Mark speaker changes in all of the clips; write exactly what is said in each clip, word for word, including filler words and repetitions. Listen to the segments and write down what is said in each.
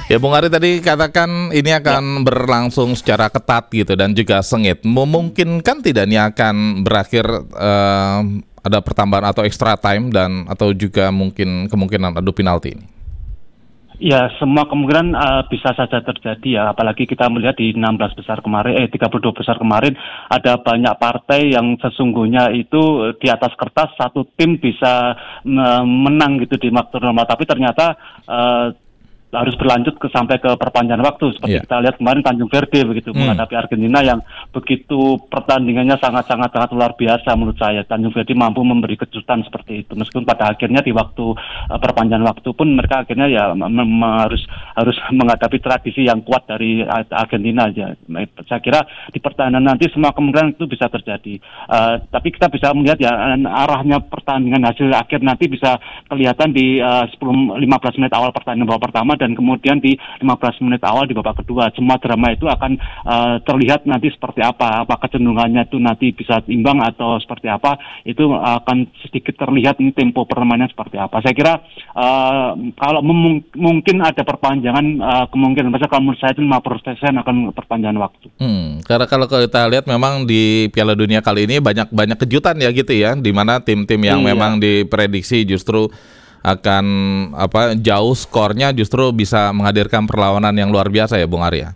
Speaker 1: Ya, Bung Ari tadi katakan ini
Speaker 2: Ya.
Speaker 1: akan berlangsung secara ketat gitu dan juga sengit. Memungkinkan tidak ini akan berakhir eh, ada pertambahan atau extra time dan atau juga mungkin kemungkinan adu penalti ini?
Speaker 2: Ya, semua kemungkinan uh, bisa saja terjadi ya. Apalagi kita melihat di enam belas besar kemarin, eh tiga puluh dua besar kemarin, ada banyak partai yang sesungguhnya itu di atas kertas satu tim bisa uh, menang gitu di waktu normal. Tapi ternyata uh, harus berlanjut ke sampai ke perpanjangan waktu seperti
Speaker 1: Iya.
Speaker 2: kita lihat kemarin Tanjung Verde begitu
Speaker 1: Hmm.
Speaker 2: menghadapi Argentina yang begitu pertandingannya sangat-sangat sangat luar biasa menurut saya. Tanjung Verde mampu memberi kejutan seperti itu meskipun pada akhirnya di waktu uh, perpanjangan waktu pun mereka akhirnya ya me- me- harus harus menghadapi tradisi yang kuat dari uh, Argentina aja. Saya kira di pertandingan nanti semua kemungkinan itu bisa terjadi. Uh, tapi kita bisa melihat ya arahnya pertandingan hasil akhir nanti bisa kelihatan di uh, sepuluh lima belas menit awal pertandingan babak pertama dan kemudian di lima belas menit awal di babak kedua. Semua drama itu akan uh, terlihat nanti seperti apa. Apa kecenderungannya itu nanti bisa imbang atau seperti apa. Itu akan sedikit terlihat ini tempo permainannya seperti apa. Saya kira uh, kalau mem- mungkin ada perpanjangan uh, kemungkinan besar kalau menurut saya itu lima puluh persen akan perpanjangan waktu.
Speaker 1: Hmm, karena kalau kita lihat memang di Piala Dunia kali ini banyak banyak kejutan ya gitu ya, di mana tim-tim yang
Speaker 2: Iya.
Speaker 1: memang diprediksi justru akan apa jauh skornya justru bisa menghadirkan perlawanan yang luar biasa ya, Bung Arya.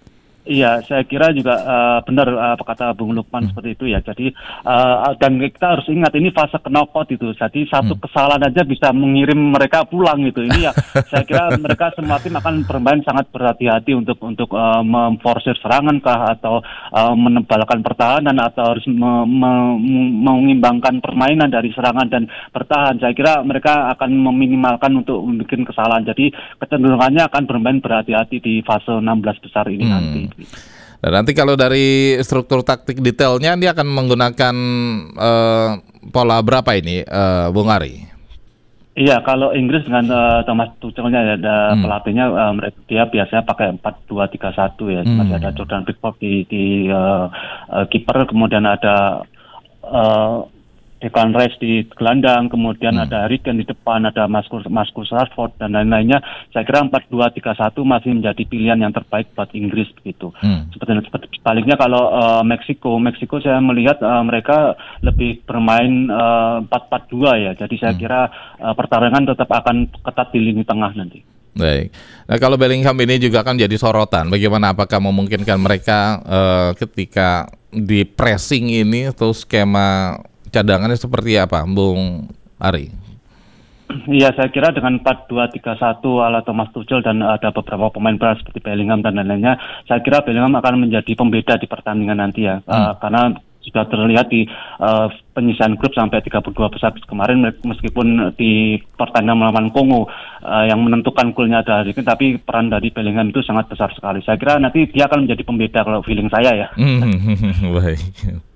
Speaker 2: Iya, saya kira juga uh, benar uh, apa kata Bung Lukman
Speaker 1: Hmm.
Speaker 2: seperti itu ya. Jadi uh, dan kita harus ingat ini fase knockout itu. Jadi satu
Speaker 1: Hmm.
Speaker 2: kesalahan aja bisa mengirim mereka pulang gitu. Ini ya saya kira mereka semua tim akan bermain sangat berhati-hati untuk untuk uh, memforsir serangan kah atau uh, menebalkan pertahanan atau harus me- me- mengimbangkan permainan dari serangan dan bertahan. Saya kira mereka akan meminimalkan untuk membuat kesalahan. Jadi kecenderungannya akan bermain berhati-hati di fase enam belas besar ini
Speaker 1: Hmm.
Speaker 2: nanti.
Speaker 1: Dan nanti kalau dari struktur taktik detailnya dia akan menggunakan eh, pola berapa ini, eh, Bung Ari?
Speaker 2: Iya, kalau Inggris dengan uh, Thomas Tuchelnya ya, ada
Speaker 1: Hmm.
Speaker 2: pelatihnya uh, mereka dia biasanya pakai empat dua tiga satu ya.
Speaker 1: Hmm.
Speaker 2: Masih ada Jordan Pickford di di uh, uh, kiper, kemudian ada uh, Declan Rice di gelandang, kemudian
Speaker 1: Hmm.
Speaker 2: ada Harry Kane di depan, ada Marcus Marcus Rashford dan lain-lainnya. Saya kira empat dua tiga satu masih menjadi pilihan yang terbaik buat Inggris begitu.
Speaker 1: Hmm.
Speaker 2: Seperti, seperti sebaliknya kalau uh, Meksiko, Meksiko saya melihat uh, mereka lebih bermain uh, empat empat dua ya. Jadi saya
Speaker 1: Hmm.
Speaker 2: kira uh, pertarungan tetap akan ketat di lini tengah nanti.
Speaker 1: Baik. Nah, kalau Bellingham ini juga akan jadi sorotan. Bagaimana apakah memungkinkan mereka eh, ketika di pressing ini atau skema cadangannya seperti apa, Bung Ari?
Speaker 2: Iya, saya kira dengan empat dua tiga satu ala Thomas Tuchel dan ada beberapa pemain baru seperti Bellingham dan lain-lainnya, saya kira Bellingham akan menjadi pembeda di pertandingan nanti ya.
Speaker 1: Hmm.
Speaker 2: Uh, karena sudah terlihat di uh, penyisian grup sampai tiga puluh dua besar kemarin meskipun di pertandingan melawan Kongo uh, yang menentukan golnya ada Harry Kane, tapi peran dari Bellingham itu sangat besar sekali. Saya kira nanti dia akan menjadi pembeda kalau feeling saya ya.
Speaker 1: Hmm, baik.